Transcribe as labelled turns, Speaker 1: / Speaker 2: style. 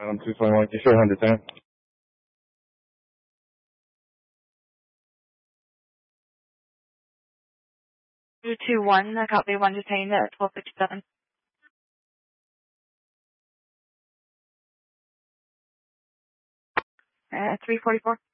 Speaker 1: 221, you sure 110?
Speaker 2: 221, copy 1 detained at 1257. 344.